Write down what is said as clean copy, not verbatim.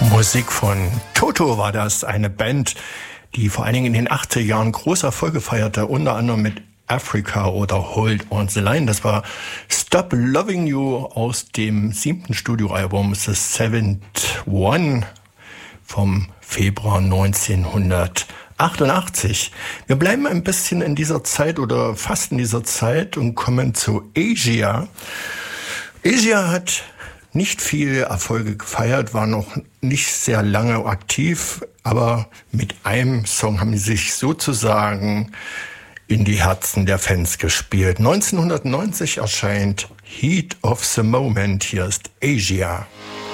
Musik von Toto war das, eine Band, die vor allen Dingen in den 80er Jahren große Erfolge feierte, unter anderem mit Africa oder Hold on the Line. Das war Stop Loving You aus dem 7. Studioalbum The Seventh One vom Februar 1988. Wir bleiben ein bisschen in dieser Zeit oder fast in dieser Zeit und kommen zu Asia. Asia hat nicht viel Erfolge gefeiert, war noch nicht sehr lange aktiv, aber mit einem Song haben sie sich sozusagen in die Herzen der Fans gespielt. 1990 erscheint Heat of the Moment. Hier ist Asia.